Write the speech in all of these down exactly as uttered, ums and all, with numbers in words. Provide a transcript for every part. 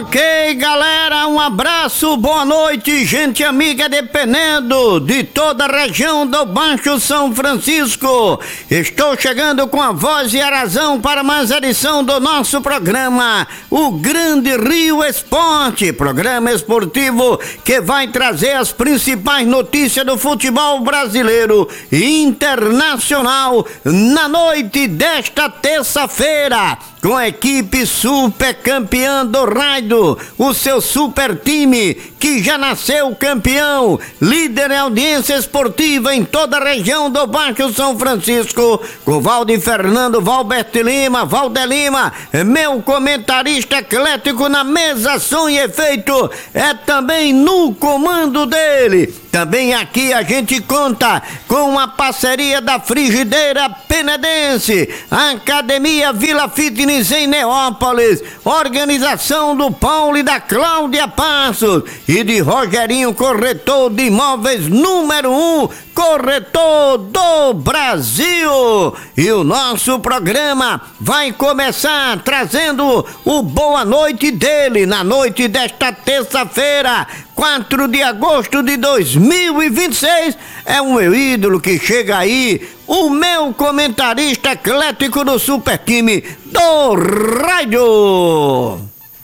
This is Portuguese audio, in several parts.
Ok, galera, um abraço, boa noite, gente amiga de Penedo, de toda a região do Baixo São Francisco. Estou chegando com a voz e a razão para mais edição do nosso programa, o Grande Rio Esporte, programa esportivo que vai trazer as principais notícias do futebol brasileiro e internacional na noite desta terça-feira, com a equipe super campeã do Raido, o seu super time que já nasceu campeão, líder em audiência esportiva em toda a região do Baixo São Francisco, com Valdir Fernando, Valberto Lima, Valder Lima, meu comentarista eclético na mesa som e efeito, é também no comando dele. Também aqui a gente conta com a parceria da Frigideira Penedense, Academia Vila Fitness em Neópolis, organização do Paulo e da Cláudia Passos e de Rogerinho Corretor de Imóveis número um, corretor do Brasil. E o nosso programa vai começar trazendo o boa noite dele na noite desta terça-feira, quatro de agosto de dois mil e vinte e seis. É um meu ídolo que chega aí, o meu comentarista eclético do super time do Rádio.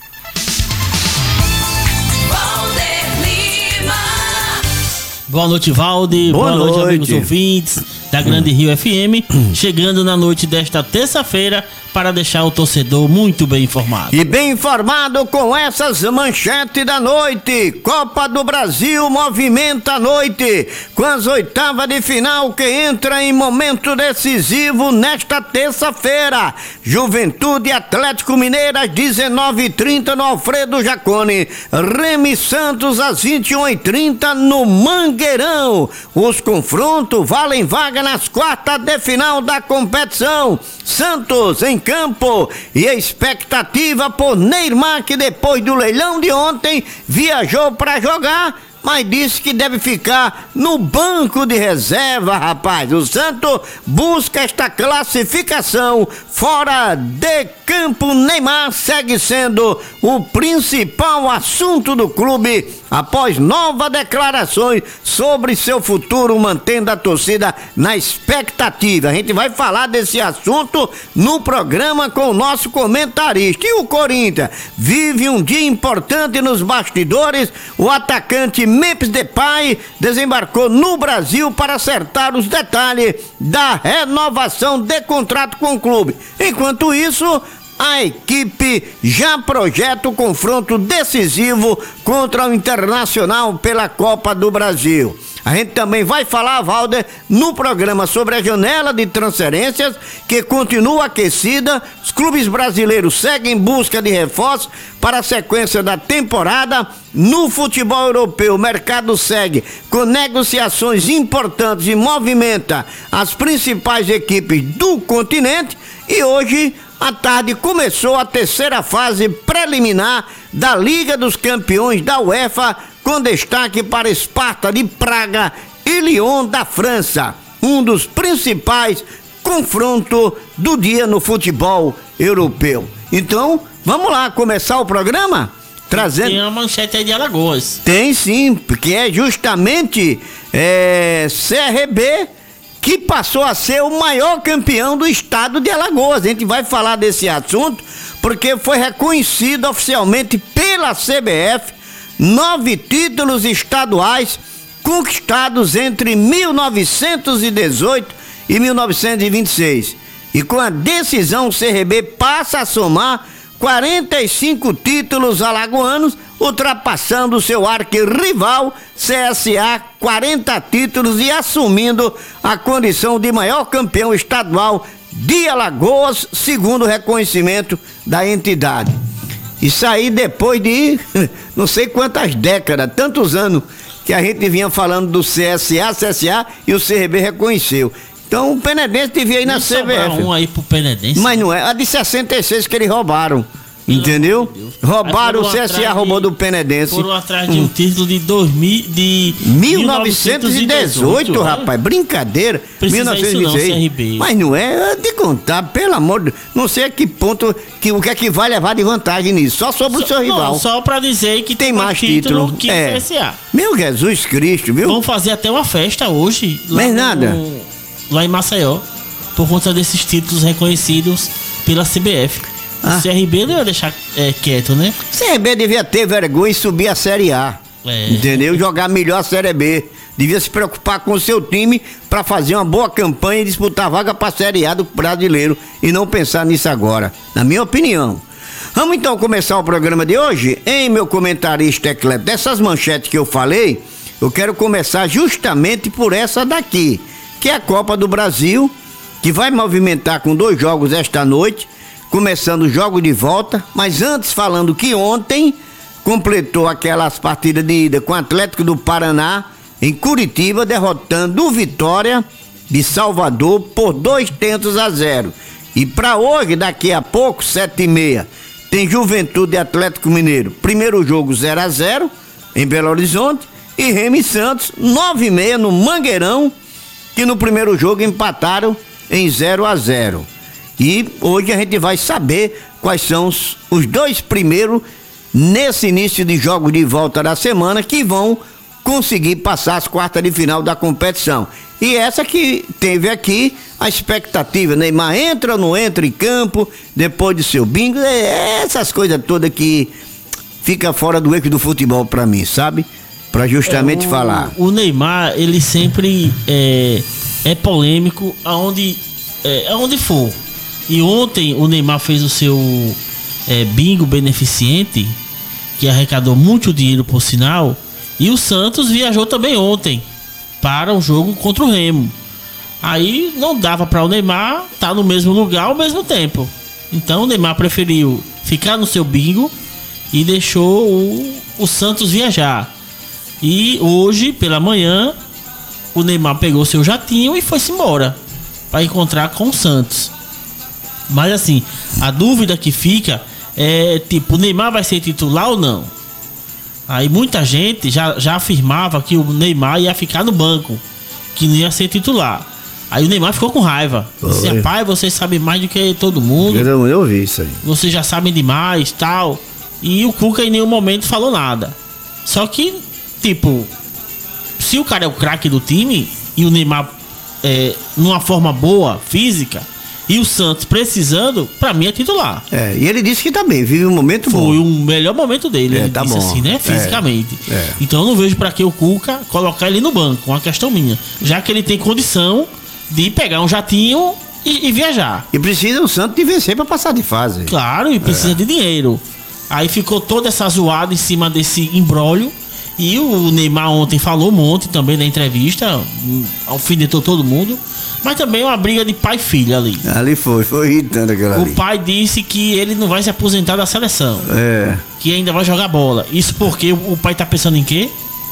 Boa noite, Valdir. Boa, Boa noite, noite, amigos ouvintes da Grande Rio F M. Chegando na noite desta terça-feira para deixar o torcedor muito bem informado. E bem informado com essas manchetes da noite. Copa do Brasil movimenta a noite com as oitavas de final que entra em momento decisivo nesta terça-feira. Juventude Atlético Mineiro às dezenove e trinta no Alfredo Jaconi. Remy Santos às vinte e uma e trinta no Mangueirão. Os confrontos valem vaga nas quartas de final da competição. Santos em campo e a expectativa por Neymar, que depois do leilão de ontem viajou para jogar, mas disse que deve ficar no banco de reserva, rapaz. O Santos busca esta classificação fora de campo. Neymar segue sendo o principal assunto do clube após novas declarações sobre seu futuro, mantendo a torcida na expectativa. A gente vai falar desse assunto no programa com o nosso comentarista. E o Corinthians vive um dia importante nos bastidores. O atacante Memphis Depay desembarcou no Brasil para acertar os detalhes da renovação de contrato com o clube. Enquanto isso, a equipe já projeta o confronto decisivo contra o Internacional pela Copa do Brasil. A gente também vai falar, Valder, no programa sobre a janela de transferências que continua aquecida. Os clubes brasileiros seguem em busca de reforços para a sequência da temporada. No futebol europeu, o mercado segue com negociações importantes e movimenta as principais equipes do continente. E hoje à tarde começou a terceira fase preliminar da Liga dos Campeões da UEFA, com destaque para Sparta de Praga e Lyon da França, um dos principais confrontos do dia no futebol europeu. Então, vamos lá começar o programa? Trazendo... Tem uma manchete aí de Alagoas. Tem sim, porque é justamente é, C R B que passou a ser o maior campeão do estado de Alagoas. A gente vai falar desse assunto porque foi reconhecido oficialmente pela C B F nove títulos estaduais conquistados entre mil novecentos e dezoito e mil novecentos e vinte e seis. E com a decisão, o C R B passa a somar quarenta e cinco títulos alagoanos, ultrapassando seu arquirrival C S A, quarenta títulos, e assumindo a condição de maior campeão estadual de Alagoas, segundo o reconhecimento da entidade. Isso aí depois de não sei quantas décadas, tantos anos que a gente vinha falando do C S A, C S A, e o C R B reconheceu. Então o Penedense devia ir na C B F. Um aí pro Penedense. Mas não é, a de sessenta e seis que eles roubaram. Entendeu? Roubaram, o C S A roubou do Penedense. Foram atrás de um título de, dois mil, de mil novecentos e dezoito, rapaz. Brincadeira. Precisa mil novecentos e dezoito. Isso não, C R B. Mas não é de contar, pelo amor de Deus. Não sei a que ponto, que, o que é que vai levar de vantagem nisso. Só sobre só, o seu rival. Não, só pra dizer que tem mais título, título que é. o C S A. Meu Jesus Cristo, viu? Vão fazer até uma festa hoje. Lá Mas no, nada. Lá em Maceió. Por conta desses títulos reconhecidos pela C B F. Ah. O C R B não ia deixar é, quieto, né? C R B devia ter vergonha e subir a Série A. É. Entendeu? Jogar melhor a Série B. Devia se preocupar com o seu time para fazer uma boa campanha e disputar a vaga para a Série A do brasileiro. E não pensar nisso agora, na minha opinião. Vamos então começar o programa de hoje? Hein, meu comentarista Ecleto? Dessas manchetes que eu falei, eu quero começar justamente por essa daqui, que é a Copa do Brasil, que vai movimentar com dois jogos esta noite, começando o jogo de volta, mas antes falando que ontem completou aquelas partidas de ida com o Atlético do Paraná em Curitiba, derrotando o Vitória de Salvador por dois tentos a zero. E para hoje, daqui a pouco, sete e meia, tem Juventude e Atlético Mineiro. Primeiro jogo zero a zero em Belo Horizonte e Remo e Santos nove e meia no Mangueirão, que no primeiro jogo empataram em zero a zero. E hoje a gente vai saber quais são os, os dois primeiros nesse início de jogos de volta da semana que vão conseguir passar as quartas de final da competição. E essa que teve aqui a expectativa, Neymar entra ou não entra em campo depois do seu bingo, é essas coisas todas que fica fora do eixo do futebol pra mim, sabe? Pra justamente é, o, falar. O Neymar, ele sempre é, é polêmico aonde, é, aonde for. E ontem o Neymar fez o seu é, bingo beneficente, que arrecadou muito dinheiro, por sinal. E o Santos viajou também ontem para o jogo contra o Remo. Aí não dava para o Neymar estar no mesmo lugar ao mesmo tempo. Então o Neymar preferiu ficar no seu bingo e deixou o, o Santos viajar. E hoje, pela manhã, o Neymar pegou seu jatinho e foi-se embora para encontrar com o Santos. Mas assim, a dúvida que fica é tipo, o Neymar vai ser titular ou não? Aí muita gente já, já afirmava que o Neymar ia ficar no banco, que não ia ser titular. Aí o Neymar ficou com raiva. Disse, pai, vocês sabem mais do que todo mundo. Eu, eu ouvi isso aí. Vocês já sabem demais, tal. E o Cuca em nenhum momento falou nada. Só que, tipo, se o cara é o craque do time e o Neymar é, numa forma boa, física, e o Santos precisando, pra mim é titular. É, e ele disse que tá bem, vive um momento Foi bom. Foi o melhor momento dele, é, ele tá disse bom. assim, né? Fisicamente. É, é. Então eu não vejo pra que o Cuca colocar ele no banco, uma questão minha. Já que ele tem condição de pegar um jatinho e, e viajar. E precisa o Santos de vencer pra passar de fase. Claro, e precisa é. de dinheiro. Aí ficou toda essa zoada em cima desse imbróglio. E o Neymar ontem falou um monte também na entrevista, alfinetou todo mundo. Mas também uma briga de pai e filho ali. Ali foi, foi irritando aquela O ali. pai disse que ele não vai se aposentar da seleção. É. Que ainda vai jogar bola. Isso porque o pai tá pensando em quê?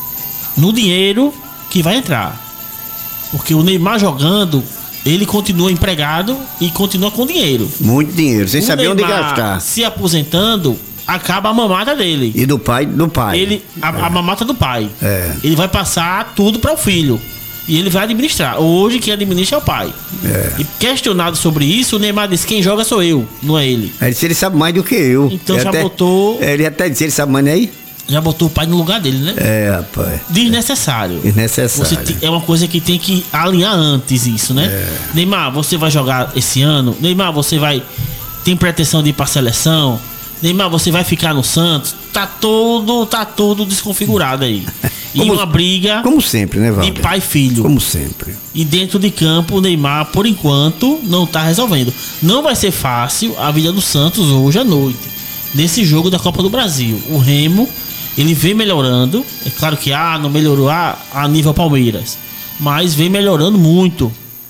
No dinheiro que vai entrar. Porque o Neymar jogando, ele continua empregado e continua com dinheiro. Muito dinheiro, sem o saber Neymar onde gastar. Se aposentando, acaba a mamata dele. E do pai, do pai. Ele, a, é. a mamata do pai. É. Ele vai passar tudo para o filho. E ele vai administrar. Hoje quem administra é o pai. É. E questionado sobre isso, o Neymar disse, quem joga sou eu, não é ele. Ele disse, ele sabe mais do que eu. Então ele já até, botou... Ele até disse, ele sabe mais nem aí? Já botou o pai no lugar dele, né? É, rapaz. Desnecessário. Desnecessário. Você te, é uma coisa que tem que alinhar antes isso, né? É. Neymar, você vai jogar esse ano? Neymar, você vai... Tem pretensão de ir pra seleção? Neymar, você vai ficar no Santos? Tá todo, tá todo desconfigurado aí. E como, uma briga... Como sempre, né, Valdir? De pai e filho. Como sempre. E dentro de campo, o Neymar, por enquanto, não tá resolvendo. Não vai ser fácil a vida do Santos hoje à noite. Nesse jogo da Copa do Brasil. O Remo, ele vem melhorando. É claro que ah, não melhorou a, a nível Palmeiras. Mas vem melhorando muito.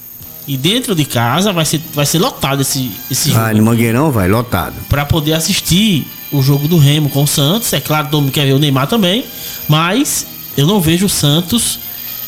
E dentro de casa vai ser, vai ser lotado esse, esse jogo. Ah, no Mangueirão vai, lotado. Pra poder assistir o jogo do Remo com o Santos. É claro, todo mundo quer ver o Neymar também. Mas eu não vejo o Santos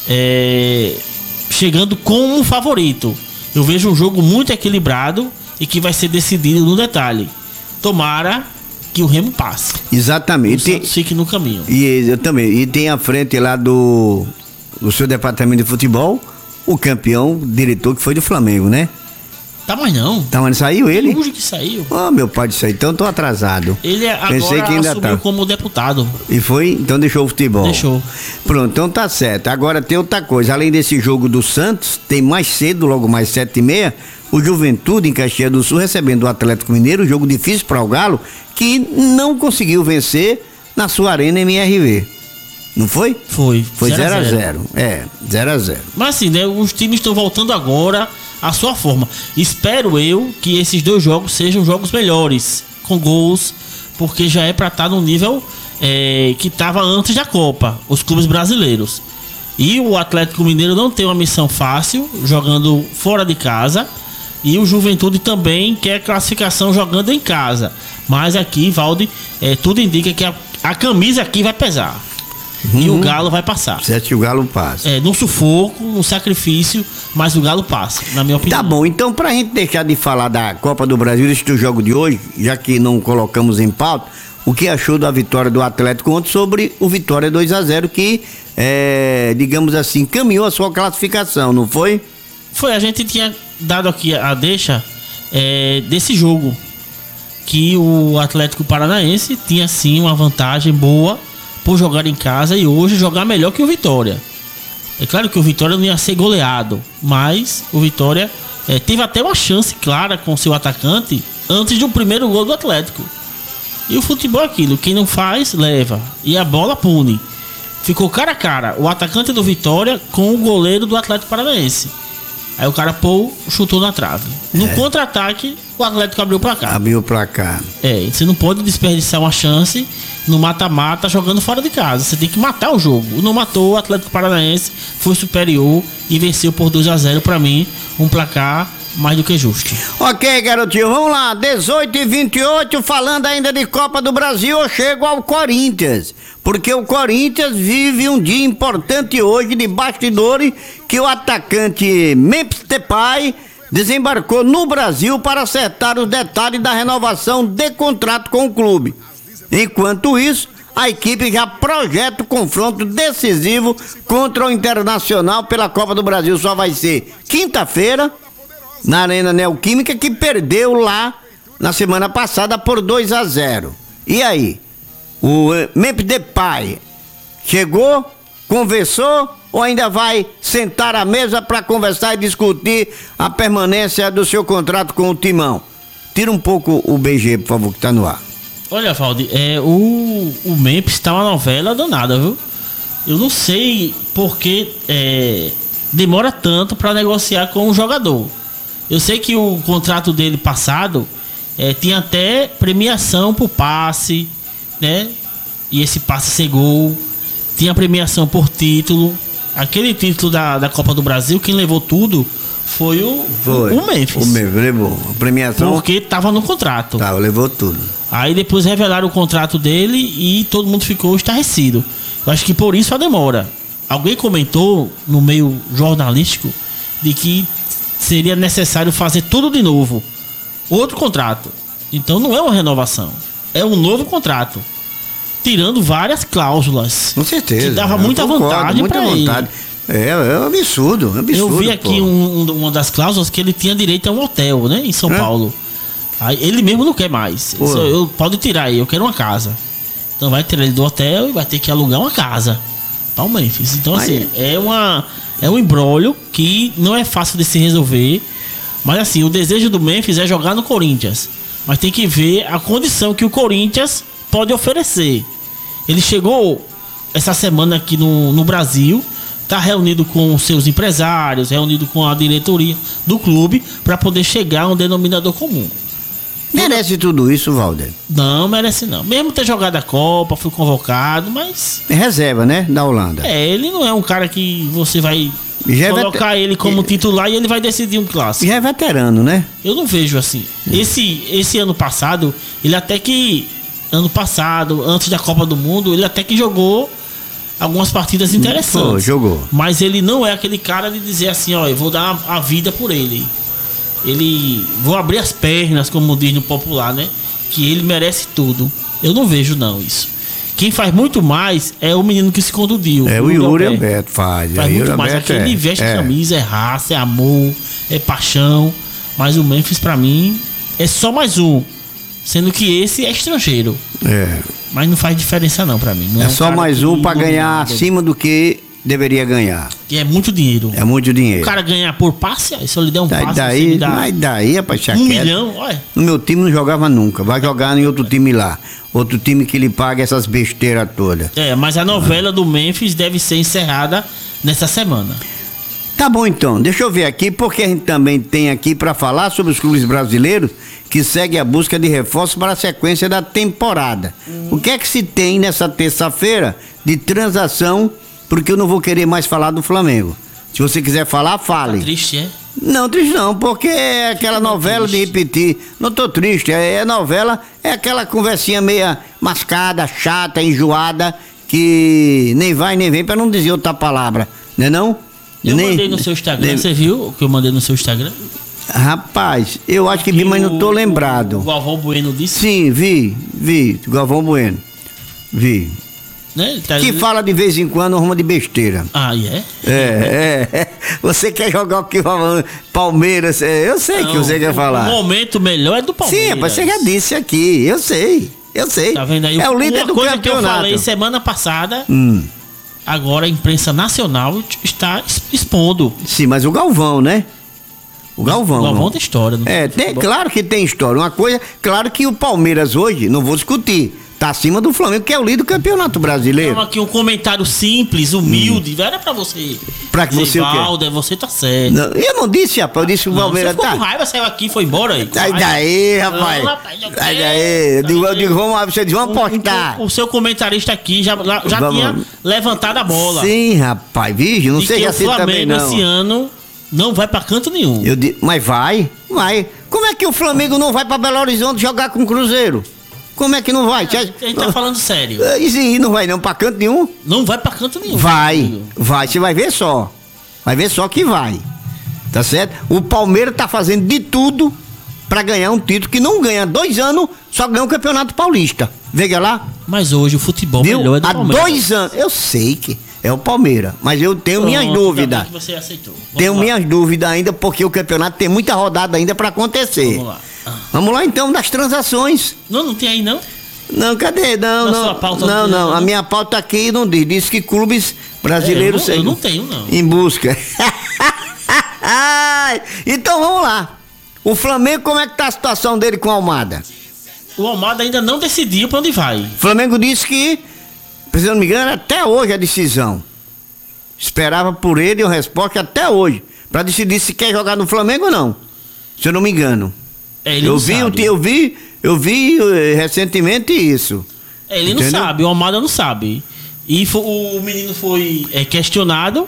é, chegando como um favorito. Eu vejo um jogo muito equilibrado e que vai ser decidido no detalhe. Tomara que o Remo passe. Exatamente. O Santos fique no caminho. E eu também. E tem a frente lá do, do seu departamento de futebol, o campeão, diretor que foi do Flamengo, né? Tá, mas não. Tá, mas saiu ele? Hoje que saiu. Oh, meu pai disse aí, então tô atrasado. Ele Pensei agora que ainda assumiu tá. como deputado. E foi? Então deixou o futebol. Deixou. Pronto, então tá certo. Agora tem outra coisa. Além desse jogo do Santos, tem mais cedo, logo mais sete e meia, o Juventude em Caxias do Sul recebendo o Atlético Mineiro, jogo difícil para o Galo, que não conseguiu vencer na sua arena M R V. Não foi? Foi. Foi zero a zero. É, zero a zero. Mas assim, né? Os times estão voltando agora à sua forma. Espero eu que esses dois jogos sejam jogos melhores, com gols, porque já é pra estar no nível é, que estava antes da Copa, os clubes brasileiros. E o Atlético Mineiro não tem uma missão fácil, jogando fora de casa. E o Juventude também quer classificação jogando em casa. Mas aqui, Valde, é, tudo indica que a, a camisa aqui vai pesar. Uhum. E o Galo vai passar. Certo, o Galo passa. É, num sufoco, num sacrifício, mas o Galo passa, na minha opinião. Tá bom, então pra gente deixar de falar da Copa do Brasil, desse jogo de hoje, já que não colocamos em pauta, o que achou da vitória do Atlético ontem sobre o Vitória dois a zero, que, é, digamos assim, caminhou a sua classificação, não foi? Foi, a gente tinha dado aqui a deixa é, desse jogo, que o Atlético Paranaense tinha sim uma vantagem boa por jogar em casa e hoje jogar melhor que o Vitória. É claro que o Vitória não ia ser goleado, mas o Vitória é, teve até uma chance clara com seu atacante antes do primeiro gol do Atlético. E o futebol é aquilo, quem não faz, leva. E a bola pune. Ficou cara a cara o atacante do Vitória com o goleiro do Atlético Paranaense. Aí o cara pô, chutou na trave. No é. contra-ataque, o Atlético abriu o placar. Abriu o placar. É, você não pode desperdiçar uma chance no mata-mata jogando fora de casa. Você tem que matar o jogo. Não matou, o Atlético Paranaense foi superior e venceu por dois a zero. Pra mim, um placar mais do que justo. Ok, garotinho, vamos lá. dezoito e vinte e oito, falando ainda de Copa do Brasil, eu chego ao Corinthians. Porque o Corinthians vive um dia importante hoje de bastidores, que o atacante Memphis Depay desembarcou no Brasil para acertar os detalhes da renovação de contrato com o clube. Enquanto isso, a equipe já projeta o confronto decisivo contra o Internacional pela Copa do Brasil. Só vai ser quinta-feira, na Arena Neoquímica, que perdeu lá na semana passada por dois a zero. E aí? O Memphis Depay chegou, conversou ou ainda vai sentar à mesa para conversar e discutir a permanência do seu contrato com o Timão? Tira um pouco o B G, por favor, que tá no ar. Olha, Valde, é, o, o Memphis tá uma novela danada, viu? Eu não sei porque é, demora tanto para negociar com o jogador. Eu sei que o contrato dele passado é, tinha até premiação por passe, né? E esse passe ser gol. Tinha premiação por título. Aquele título da, da Copa do Brasil, quem levou tudo foi o, foi. o, o Memphis. O Memphis levou. A premiação. Porque tava no contrato. Tá, levou tudo. Aí depois revelaram o contrato dele e todo mundo ficou estarrecido. Eu acho que por isso a demora. Alguém comentou no meio jornalístico de que seria necessário fazer tudo de novo. Outro contrato. Então não é uma renovação. É um novo contrato. Tirando várias cláusulas. Com certeza. Que dava muita concordo, vantagem muita pra vontade. ele. É, é um absurdo, um absurdo. Eu vi aqui um, uma das cláusulas que ele tinha direito a um hotel, né? Em São é? Paulo. Aí ele mesmo não quer mais. Isso, eu, pode tirar aí, eu quero uma casa. Então vai tirar ele do hotel e vai ter que alugar uma casa para o Memphis. Então assim, aí. é uma é um imbróglio que não é fácil de se resolver. Mas assim, o desejo do Memphis é jogar no Corinthians. Mas tem que ver a condição que o Corinthians pode oferecer. Ele chegou essa semana aqui no, no Brasil, está reunido com seus empresários, reunido com a diretoria do clube para poder chegar a um denominador comum. Merece tudo isso, Valder? Não, merece não. Mesmo ter jogado a Copa, foi convocado, mas... É reserva, né? Da Holanda. É, ele não é um cara que você vai já colocar é ele como titular e ele vai decidir um clássico. Já é veterano, né? Eu não vejo assim. Esse, esse ano passado, ele até que... Ano passado, antes da Copa do Mundo, ele até que jogou algumas partidas interessantes. Pô, jogou. Mas ele não é aquele cara de dizer assim, ó, eu vou dar a vida por ele. Ele... Vou abrir as pernas, como diz no popular, né? Que ele merece tudo. Eu não vejo não isso. Quem faz muito mais é o menino que se contundiu. É o Yuri Alberto faz. Faz muito mais. Aquele ele veste a camisa, é raça, é amor, é paixão. Mas o Memphis, pra mim, é só mais um. Sendo que esse é estrangeiro. É. Mas não faz diferença não pra mim. Não é, é um só mais um pra ganhar acima do que deveria ganhar. E é muito dinheiro. É muito dinheiro. O cara ganhar por passe, se eu lhe der um daí, passe, daí, você me dá mas daí, rapaz, um milhão, olha. No meu time não jogava nunca. Vai jogar em outro time lá. Outro time que lhe paga essas besteiras todas. É, mas a novela ah. do Memphis deve ser encerrada nessa semana. Tá bom então, deixa eu ver aqui, porque a gente também tem aqui para falar sobre os clubes brasileiros que seguem a busca de reforços para a sequência da temporada. Hum. O que é que se tem nessa terça-feira de transação? Porque eu não vou querer mais falar do Flamengo. Se você quiser falar, fale. Tá triste, é? Não, triste não, porque é aquela novela de repetir. Não tô triste, é, é novela, é aquela conversinha meia mascada, chata, enjoada, que nem vai nem vem, para não dizer outra palavra, né não? Eu nem, mandei no seu Instagram, nem, você viu o que eu mandei no seu Instagram? Rapaz, eu acho que, que vi, mas não tô lembrado. O Galvão Bueno disse? Sim, vi, vi, Galvão Bueno, vi. Né? Tá... Que fala de vez em quando uma de besteira. Ah, e é? É, é. Você quer jogar o que Palmeiras? Eu sei não, que você quer falar. O momento melhor é do Palmeiras. Sim, mas você já disse aqui. Eu sei, eu sei. Tá vendo aí? É o líder do coisa campeonato. Que eu falei semana passada. Hum. Agora a imprensa nacional está expondo. Sim, mas o Galvão, né? O Galvão. O Galvão tem história. Não é, tem, claro que tem história. Uma coisa, claro que o Palmeiras hoje, não vou discutir, tá acima do Flamengo, que é o líder do Campeonato Brasileiro. Então, aqui um comentário simples, humilde. Hum. Era pra você. Pra que você Valder, você tá certo. Não, eu não disse, rapaz. Eu disse que o Palmeiras tá. Você ficou com raiva, saiu aqui e foi embora aí. Sai daí, rapaz. Não, rapaz Sai daí. Eu digo, eu digo, vamos, você diz, vamos apostar. O, o, o seu comentarista aqui já, já vamos. tinha levantado a bola. Sim, rapaz. Vixe, não seja assim também, não. O Flamengo esse ano não vai pra canto nenhum. Eu digo, mas vai, vai. Como é que o Flamengo não vai pra Belo Horizonte jogar com o Cruzeiro? Como é que não vai? A gente tá falando sério. E sim, não vai não pra canto nenhum? Não vai pra canto nenhum. Vai, vai, você vai ver só. Vai ver só que vai. Tá certo? O Palmeiras tá fazendo de tudo pra ganhar um título que não ganha há dois anos, só ganha o Campeonato Paulista. Veja lá. Mas hoje o futebol Viu? melhor é do há Palmeiras. Há dois anos, eu sei que é o Palmeiras, mas eu tenho Pronto, minhas dúvidas. Que você aceitou. Tenho lá. minhas dúvidas ainda, porque o campeonato tem muita rodada ainda pra acontecer. Vamos lá. Ah. Vamos lá então, das transações. Não, não tem aí não? Não, cadê? Não, Na não. sua pauta não, não, não. não. A minha pauta aqui não diz. Diz que clubes brasileiros. É, eu, não, eu não tenho, não. Em busca. Então vamos lá. O Flamengo, como é que tá a situação dele com a Almada? O Almada ainda não decidiu pra onde vai. O Flamengo disse que, se eu não me engano, até hoje a decisão. Esperava por ele uma resposta até hoje, pra decidir se quer jogar no Flamengo ou não. Se eu não me engano. É, ele eu, não vi, sabe. eu vi, eu vi uh, recentemente isso. É, ele Entendeu? não sabe, o Almada não sabe. E foi, o menino foi é, questionado.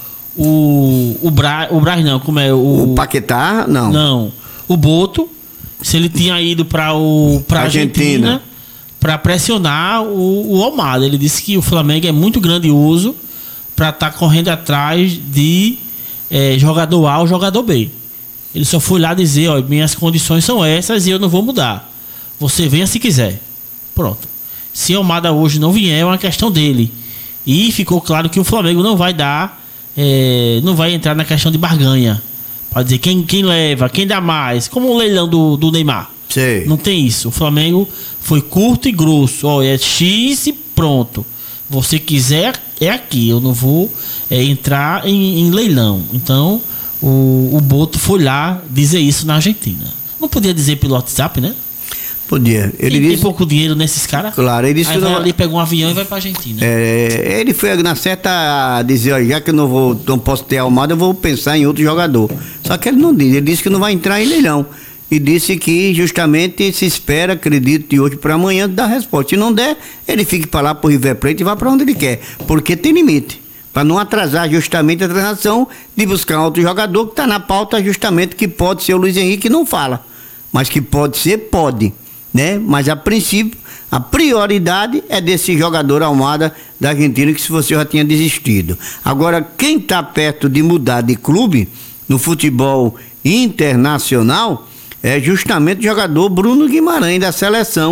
O, o, Bra, o Braz não, como é? O, o Paquetá, não. Não. O Boto, se ele tinha ido para o pra Argentina, Argentina para pressionar o, o Almada. Ele disse que o Flamengo é muito grandioso para estar tá correndo atrás de é, jogador A ou jogador B. Ele só foi lá dizer, ó, minhas condições são essas e eu não vou mudar. Você venha se quiser. Pronto. Se o Almada hoje não vier, é uma questão dele. E ficou claro que o Flamengo não vai dar, é, não vai entrar na questão de barganha. Pode dizer quem, quem leva, quem dá mais, como o leilão do, do Neymar. Sei. Não tem isso. O Flamengo foi curto e grosso. Ó, é X e pronto. Você quiser, é aqui. Eu não vou é, entrar em, em leilão. Então, o, o Boto foi lá dizer isso na Argentina. Não podia dizer pelo WhatsApp, né? Podia. Ele Quem disse... tem pouco dinheiro nesses caras. Claro, ele disse aí que vai não... ali, pega um avião e vai pra Argentina. É, ele foi na certa dizer, ó, já que eu não vou, não posso ter Almada, eu vou pensar em outro jogador. Só que ele não disse, ele disse que não vai entrar em leilão. E disse que justamente se espera, acredito, de hoje para amanhã dar resposta. Se não der, ele fique para lá pro River Plate e vá para onde ele quer. Porque tem limite. Para não atrasar justamente a transação de buscar outro jogador que está na pauta justamente que pode ser o Luiz Henrique, não fala. Mas que pode ser, pode. Né? Mas a princípio, a prioridade é desse jogador Almada da Argentina, que se você já tinha desistido. Agora, quem está perto de mudar de clube no futebol internacional é justamente o jogador Bruno Guimarães da seleção,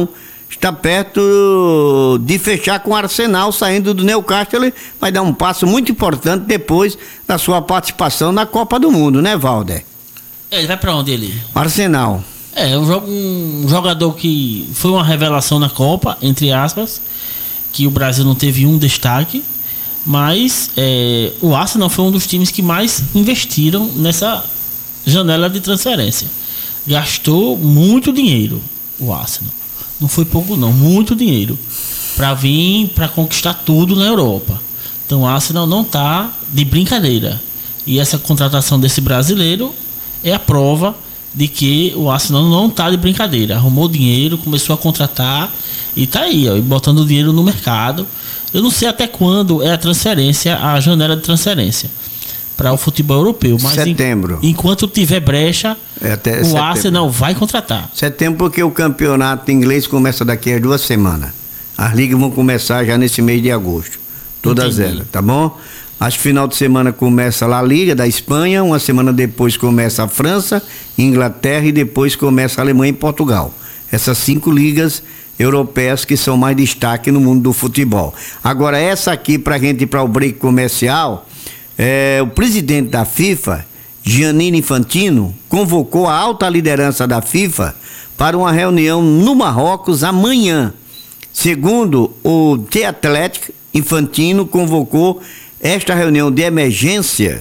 está perto de fechar com o Arsenal, saindo do Newcastle, vai dar um passo muito importante depois da sua participação na Copa do Mundo, né, Valder? É, ele vai pra onde ele? Arsenal. É, um, um jogador que foi uma revelação na Copa, entre aspas, que o Brasil não teve um destaque, mas é, o Arsenal foi um dos times que mais investiram nessa janela de transferência. Gastou muito dinheiro, o Arsenal. Não foi pouco não, muito dinheiro para vir, para conquistar tudo na Europa. Então o Arsenal não tá de brincadeira. E essa contratação desse brasileiro é a prova de que o Arsenal não tá de brincadeira. Arrumou dinheiro, começou a contratar e tá aí, ó, botando dinheiro no mercado. Eu não sei até quando é a transferência, a janela de transferência para o futebol europeu, mas setembro. Em, enquanto tiver brecha, é até o setembro. Arsenal vai contratar. Setembro, porque o campeonato inglês começa daqui a duas semanas. As ligas vão começar já nesse mês de agosto. Todas Entendi. elas, tá bom? As final de semana começa a La Liga da Espanha, uma semana depois começa a França, Inglaterra e depois começa a Alemanha e Portugal. Essas cinco ligas europeias que são mais destaque no mundo do futebol. Agora essa aqui, pra gente ir para o break comercial, é, o presidente da FIFA, Gianni Infantino, convocou a alta liderança da FIFA para uma reunião no Marrocos amanhã. Segundo o The Athletic, Infantino convocou esta reunião de emergência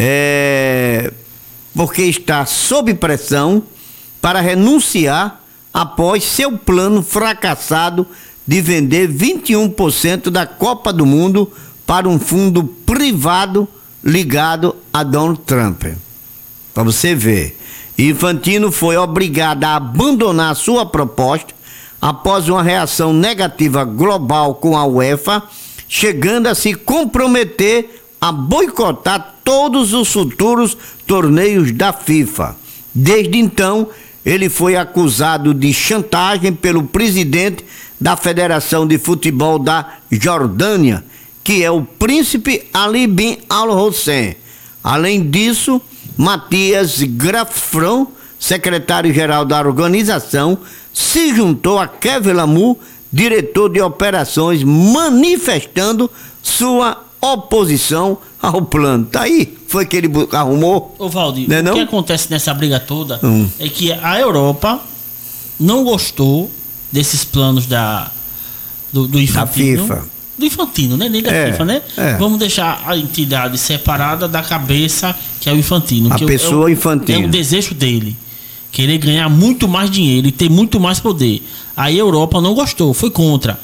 é, porque está sob pressão para renunciar após seu plano fracassado de vender vinte e um por cento da Copa do Mundo para um fundo privado ligado a Donald Trump. Para você ver, Infantino foi obrigado a abandonar sua proposta após uma reação negativa global com a UEFA, chegando a se comprometer a boicotar todos os futuros torneios da FIFA. Desde então, ele foi acusado de chantagem pelo presidente da Federação de Futebol da Jordânia, que é o príncipe Ali bin Al-Hussein. Além disso, Matias Grafron, secretário-geral da organização, se juntou a Kevin Lamu, diretor de operações, manifestando sua oposição ao plano. Tá aí, foi que ele arrumou. Ô Valdir, não é o não? que acontece nessa briga toda hum. é que a Europa não gostou desses planos da do, do Infantino. Da FIFA. Do Infantino, né? Nem da É, FIFA, né? é. Vamos deixar a entidade separada da cabeça, que é o Infantino. A que pessoa é o, Infantino. É o desejo dele. Querer ganhar muito mais dinheiro e ter muito mais poder. Aí a Europa não gostou, foi contra.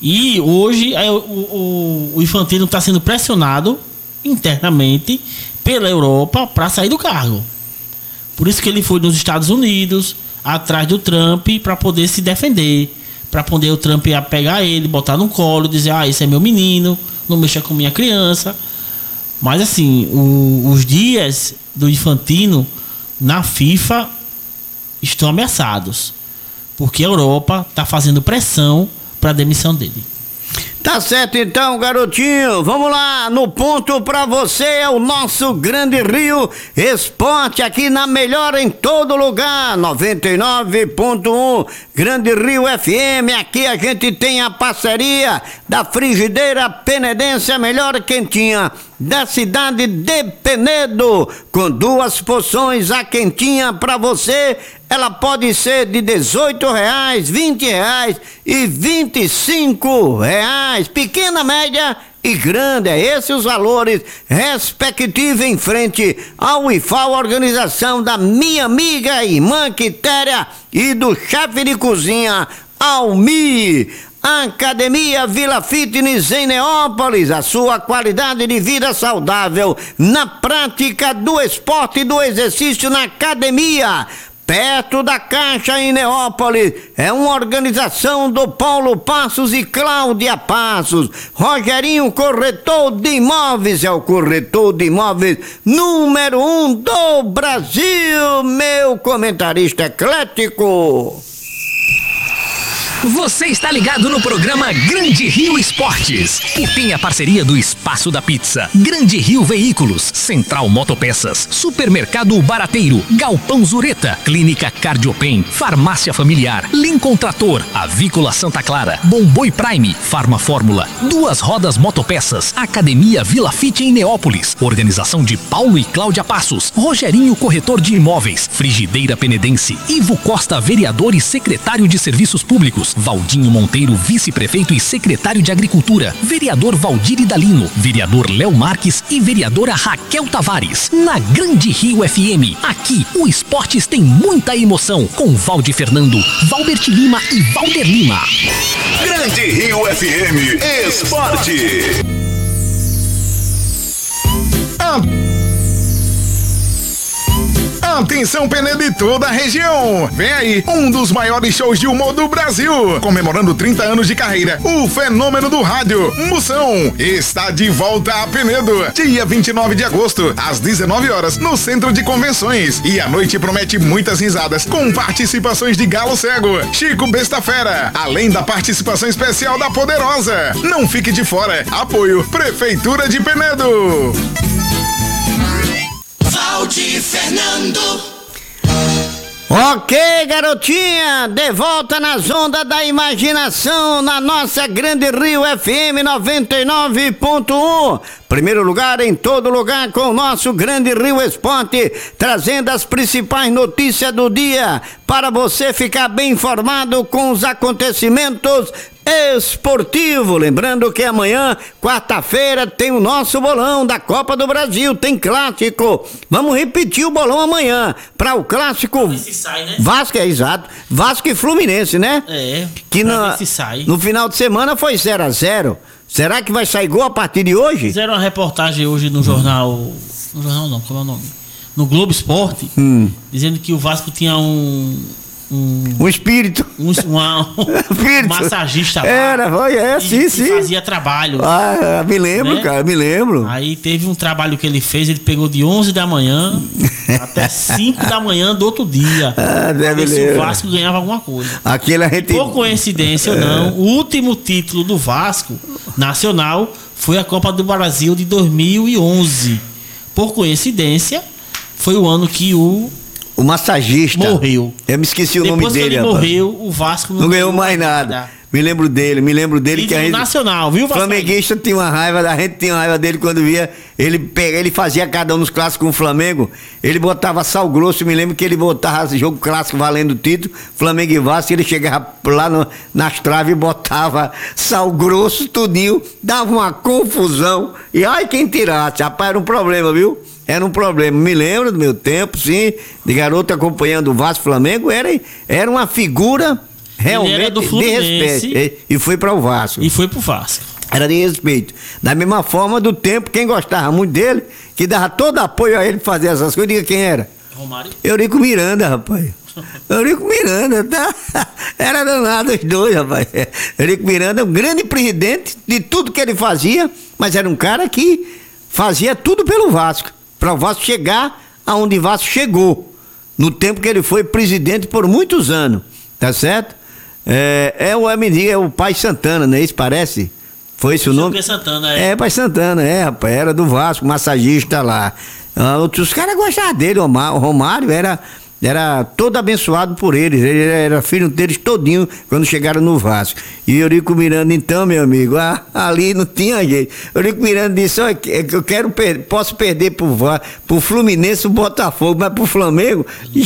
E hoje aí, o, o, o Infantino está sendo pressionado internamente pela Europa para sair do cargo. Por isso que ele foi nos Estados Unidos, atrás do Trump, para poder se defender. Para poder o Trump ia pegar ele, botar no colo, dizer, ah, esse é meu menino, não mexa com minha criança. Mas assim, o, os dias do Infantino na FIFA estão ameaçados, porque a Europa está fazendo pressão para a demissão dele. Tá certo então, garotinho. Vamos lá, no ponto pra você é o nosso Grande Rio Esporte, aqui na melhor em todo lugar, noventa e nove ponto um Grande Rio F M. Aqui a gente tem a parceria da Frigideira Penedense, a melhor quentinha da cidade de Penedo, com duas porções a quentinha pra você. Ela pode ser de dezoito reais, vinte reais e vinte e cinco reais. Pequena, média e grande. É esses os valores respectivos em frente ao I F A O, organização da minha amiga irmã Quitéria e do chefe de cozinha Almi. Academia Vila Fitness em Neópolis, a sua qualidade de vida saudável na prática do esporte e do exercício na academia. Perto da Caixa em Neópolis, é uma organização do Paulo Passos e Cláudia Passos. Rogerinho Corretor de Imóveis, é o corretor de imóveis número um do Brasil, meu comentarista eclético. Você está ligado no programa Grande Rio Esportes e tem a parceria do Espaço da Pizza, Grande Rio Veículos, Central Motopeças, Supermercado Barateiro, Galpão Zureta, Clínica Cardiopen, Farmácia Familiar, Lincoln Trator, Avícola Santa Clara, Bomboi Prime, Farma Fórmula, Duas Rodas Motopeças, Academia Vila Fit em Neópolis, Organização de Paulo e Cláudia Passos, Rogerinho Corretor de Imóveis, Frigideira Penedense, Ivo Costa, vereador e secretário de Serviços Públicos, Valdinho Monteiro, vice-prefeito e secretário de Agricultura, vereador Valdir Idalino, vereador Léo Marques e vereadora Raquel Tavares. Na Grande Rio F M, aqui o Esportes tem muita emoção, com Valdir Fernando, Valbert Lima e Valder Lima. Grande Rio F M Esporte. Ah. Atenção, Penedo e toda a região. Vem aí, um dos maiores shows de humor do Brasil. Comemorando trinta anos de carreira, o fenômeno do rádio, Moção, está de volta a Penedo. Dia vinte e nove de agosto, às dezenove horas, no Centro de Convenções. E a noite promete muitas risadas, com participações de Galo Cego, Chico Besta Fera, além da participação especial da Poderosa. Não fique de fora. Apoio Prefeitura de Penedo. Valdir Fernando. Ok, garotinha, de volta nas ondas da imaginação, na nossa Grande Rio F M noventa e nove ponto um. Primeiro lugar em todo lugar com o nosso Grande Rio Esporte, trazendo as principais notícias do dia para você ficar bem informado com os acontecimentos esportivo. Lembrando que amanhã, quarta-feira, tem o nosso bolão da Copa do Brasil, tem clássico. Vamos repetir o bolão amanhã para o clássico. Se sai, né? Vasco, é exato. Vasco e Fluminense, né? É. Que na, se sai. no final de semana foi zero a zero. Será que vai sair gol a partir de hoje? Fizeram uma reportagem hoje no jornal. No jornal não, como é o nome? No Globo Esporte, Hum. dizendo que o Vasco tinha um. Um, um espírito. Um, uma, um espírito. massagista lá. Era, foi, é, e, sim, e sim. fazia trabalho. Ah, me lembro, né? cara, me lembro. Aí teve um trabalho que ele fez, ele pegou de onze da manhã até cinco da manhã do outro dia. Ah, deve ver se lembrar. o Vasco ganhava alguma coisa. Aquele a gente... Por coincidência ou não, o último título do Vasco nacional foi a Copa do Brasil de dois mil e onze. Por coincidência, foi o ano que o O massagista morreu. Eu me esqueci o Depois nome que dele. ele rapaz. morreu, o Vasco não, Não ganhou mais nada. Me lembro dele, me lembro dele Título que a gente... nacional, viu, Vasco? Flamenguista tinha uma raiva, a gente tinha uma raiva dele quando via ele pega, ele fazia cada um nos clássicos com o Flamengo, ele botava sal grosso, eu me lembro que ele botava jogo clássico valendo o título, Flamengo e Vasco, ele chegava lá no, nas traves e botava sal grosso, tudinho, dava uma confusão, e ai quem tirasse, rapaz, era um problema, viu? Era um problema, me lembro do meu tempo, sim, de garoto acompanhando o Vasco Flamengo, era, era uma figura realmente Ele era do de Fluminense respeito, e, e foi para o Vasco. E foi pro Vasco. Era de respeito. Da mesma forma do tempo, quem gostava muito dele, que dava todo apoio a ele fazer essas coisas, diga quem era. Romário. Eurico Miranda, rapaz. Eurico Miranda, tá? Era danado os dois, rapaz. Eurico Miranda, um grande presidente de tudo que ele fazia, mas era um cara que fazia tudo pelo Vasco, para o Vasco chegar aonde o Vasco chegou, no tempo que ele foi presidente por muitos anos, tá certo? É, é o é o Pai Santana, não é isso? Parece? Foi esse o nome? Pai Santana, é. É, Pai Santana, é, rapaz, era do Vasco, massagista lá. Ah, outros caras gostavam dele, o Romário era, era todo abençoado por eles, ele era filho deles todinho quando chegaram no Vasco. E Eurico Miranda, então, meu amigo, ah, ali não tinha jeito. Eurico Miranda disse, olha, eu quero per posso perder pro, pro Fluminense, o Botafogo, mas pro Flamengo,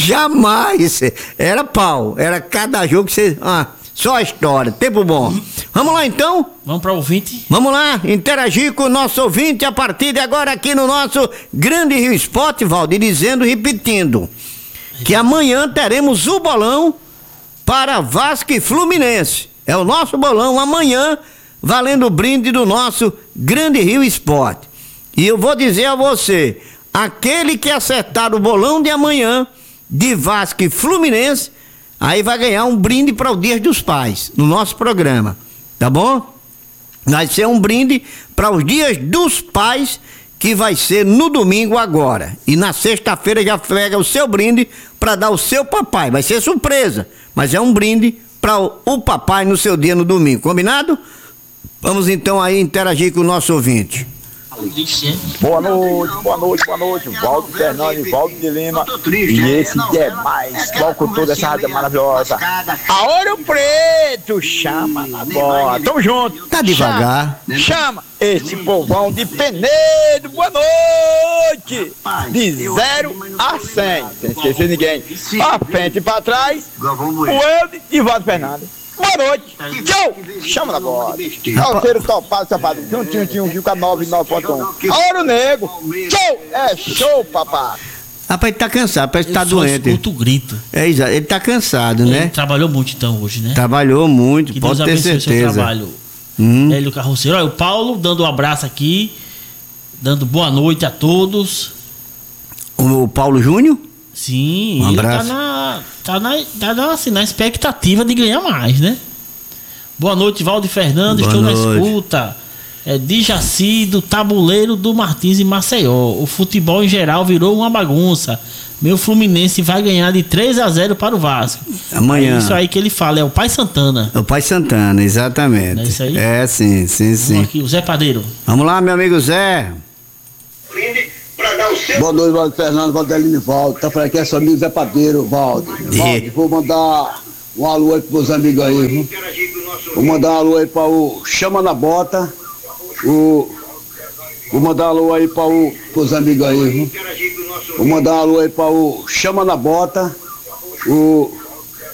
jamais. Era pau, era cada jogo que você... Ah, só a história, tempo bom. Vamos lá então? Vamos para o ouvinte? Vamos lá, interagir com o nosso ouvinte a partir de agora aqui no nosso Grande Rio Esporte, Valdir, dizendo, repetindo, que amanhã teremos o bolão para Vasco e Fluminense. É o nosso bolão amanhã, valendo o brinde do nosso Grande Rio Esporte. E eu vou dizer a você, aquele que acertar o bolão de amanhã, de Vasco e Fluminense, aí vai ganhar um brinde para o Dia dos Pais, no nosso programa, tá bom? Vai ser um brinde para os Dias dos Pais, que vai ser no domingo agora. E na sexta-feira já pega o seu brinde para dar ao seu papai. Vai ser surpresa, mas é um brinde para o, o papai no seu dia no domingo, combinado? Vamos então aí interagir com o nosso ouvinte. Boa noite, boa noite, boa noite. Valdo Fernandes, Valdo de Lima. E esse demais, qual com toda essa rádio maravilhosa. A Ouro Preto chama na bola. Tamo junto. Tá devagar. Chama, chama esse povão de Penedo. Boa noite. De zero a cem. Sem esquecer ninguém. Pra frente e pra trás. O Eude e Valdo Fernandes. Boa noite. Tchau. Chama na bola. Calceiro topado, safado. Juntinho, tinha um Gil com a nove nove ponto um. Ouro Negro. Tchau. É show, papai. Rapaz, ele tá cansado, parece que tá Eu só doente. escuto o grito. É exato, ele tá cansado, Ele né? trabalhou muito então hoje, né? Trabalhou muito, Que pode Deus ter abençoe o seu certeza. trabalho. Hum. Hélio Carroceiro. Olha, o Paulo dando um abraço aqui, dando boa noite a todos. O, o Paulo Júnior? Sim, Um ele abraço. tá na, tá na, tá na, assim, na expectativa de ganhar mais, né? Boa noite, Valdo Fernandes, Boa estou na noite. escuta. É de Jaci, do Tabuleiro do Martins em Maceió. O futebol em geral virou uma bagunça. Meu Fluminense vai ganhar de três a zero para o Vasco. Amanhã. É isso aí que ele fala, é o Pai Santana. É o Pai Santana, exatamente. Não é isso aí? É, sim, sim, sim. Vamos aqui, o Zé Padeiro. Vamos lá, meu amigo Zé. Boa noite, Valdo Fernando, Valdelino e Valdo. Tá falando aqui, é seu amigo Zé Padeiro, Valdo. Valdo, vou mandar um alô aí pros meus amigos aí, viu? Vou mandar um alô aí para o Chama na Bota. O... Vou mandar um alô aí para o... pros amigos aí, viu? Vou mandar um alô aí para o Chama na Bota. O...